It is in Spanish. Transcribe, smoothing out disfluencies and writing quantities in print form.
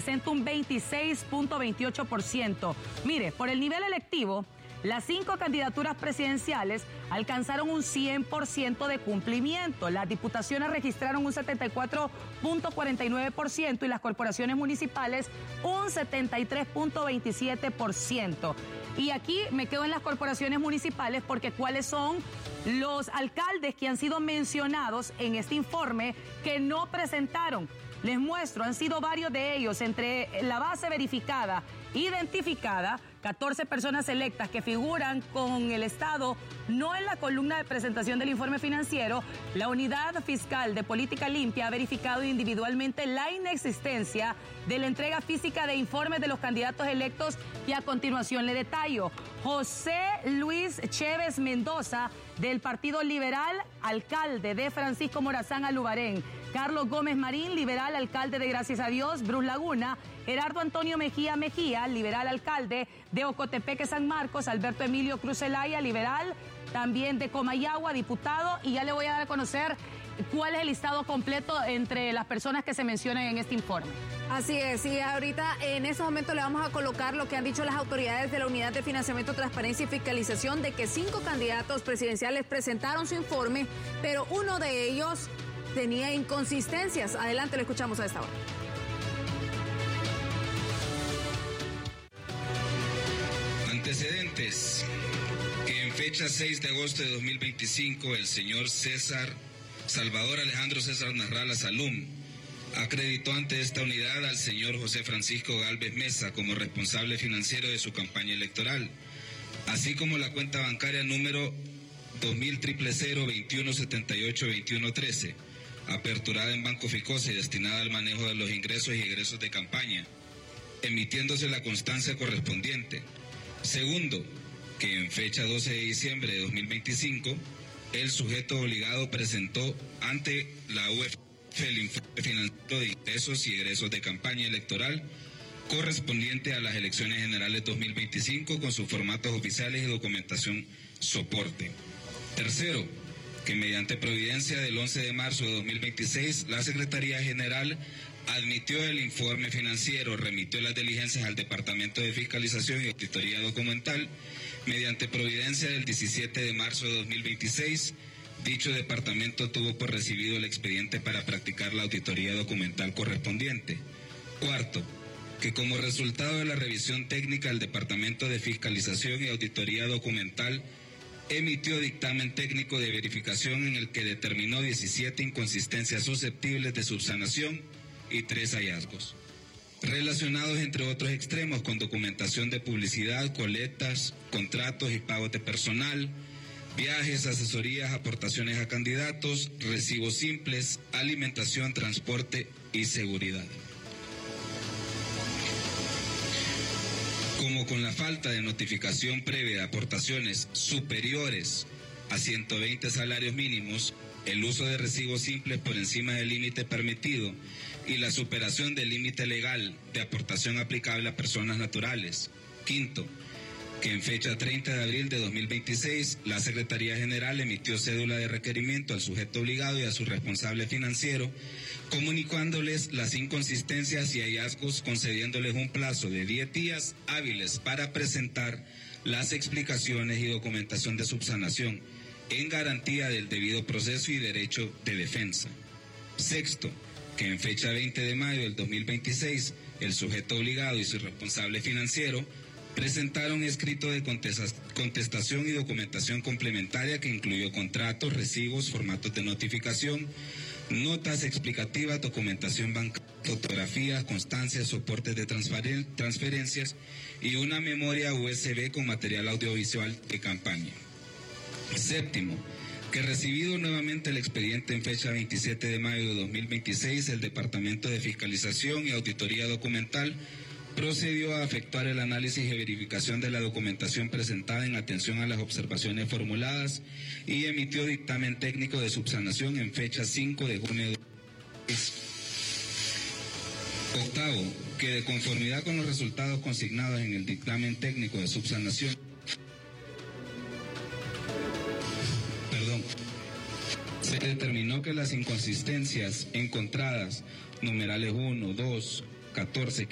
representa un 26.28%. Mire, por el nivel electivo, las 5 candidaturas presidenciales alcanzaron un 100% de cumplimiento. Las diputaciones registraron un 74.49% y las corporaciones municipales un 73.27%. Y aquí me quedo en las corporaciones municipales porque ¿cuáles son los alcaldes que han sido mencionados en este informe que no presentaron? Les muestro, han sido varios de ellos, entre la base verificada, identificada, 14 personas electas que figuran con el Estado, no en la columna de presentación del informe financiero. La Unidad Fiscal de Política Limpia ha verificado individualmente la inexistencia de la entrega física de informes de los candidatos electos y a continuación le detallo. José Luis Chévez Mendoza, del Partido Liberal, alcalde de Francisco Morazán Alubarén. Carlos Gómez Marín, liberal, alcalde de Gracias a Dios, Brus Laguna. Gerardo Antonio Mejía Mejía, liberal, alcalde de Ocotepeque San Marcos. Alberto Emilio Cruz Zelaya, liberal, también de Comayagua, diputado. Y ya le voy a dar a conocer cuál es el listado completo entre las personas que se mencionan en este informe. Así es, y ahorita en este momento le vamos a colocar lo que han dicho las autoridades de la Unidad de Financiamiento, Transparencia y Fiscalización, de que 5 candidatos presidenciales presentaron su informe, pero uno de ellos tenía inconsistencias. Adelante, lo escuchamos a esta hora. Antecedentes. Que en fecha 6 de agosto de 2025, el señor Salvador Alejandro César Narrala Salum acreditó ante esta unidad al señor José Francisco Gálvez Mesa como responsable financiero de su campaña electoral, así como la cuenta bancaria número 20000021782113, aperturada en Banco Ficosa y destinada al manejo de los ingresos y egresos de campaña, emitiéndose la constancia correspondiente. Segundo, que en fecha 12 de diciembre de 2025, el sujeto obligado presentó ante la UEF el informe financiero de ingresos y egresos de campaña electoral correspondiente a las elecciones generales 2025 con sus formatos oficiales y documentación soporte. Tercero, que mediante providencia del 11 de marzo de 2026, la Secretaría General admitió el informe financiero, remitió las diligencias al Departamento de Fiscalización y Auditoría Documental. Mediante providencia del 17 de marzo de 2026, dicho departamento tuvo por recibido el expediente para practicar la auditoría documental correspondiente. Cuarto, que como resultado de la revisión técnica, el Departamento de Fiscalización y Auditoría Documental emitió dictamen técnico de verificación en el que determinó 17 inconsistencias susceptibles de subsanación y 3 hallazgos, relacionados entre otros extremos con documentación de publicidad, colectas, contratos y pagos de personal, viajes, asesorías, aportaciones a candidatos, recibos simples, alimentación, transporte y seguridad. Como con la falta de notificación previa de aportaciones superiores a 120 salarios mínimos, el uso de recibos simples por encima del límite permitido y la superación del límite legal de aportación aplicable a personas naturales. Quinto, que en fecha 30 de abril de 2026, la Secretaría General emitió cédula de requerimiento al sujeto obligado y a su responsable financiero, comunicándoles las inconsistencias y hallazgos, concediéndoles un plazo de 10 días hábiles para presentar las explicaciones y documentación de subsanación en garantía del debido proceso y derecho de defensa. Sexto, que en fecha 20 de mayo del 2026, el sujeto obligado y su responsable financiero presentaron escrito de contestación y documentación complementaria que incluyó contratos, recibos, formatos de notificación, notas explicativas, documentación bancaria, fotografías, constancias, soportes de transferencias y una memoria USB con material audiovisual de campaña. Séptimo, que recibido nuevamente el expediente en fecha 27 de mayo de 2026, el Departamento de Fiscalización y Auditoría Documental procedió a efectuar el análisis y verificación de la documentación presentada en atención a las observaciones formuladas y emitió dictamen técnico de subsanación en fecha 5 de junio de 2026. Octavo, que de conformidad con los resultados consignados en el dictamen técnico de subsanación, se determinó que las inconsistencias encontradas, numerales 1, 2, 14,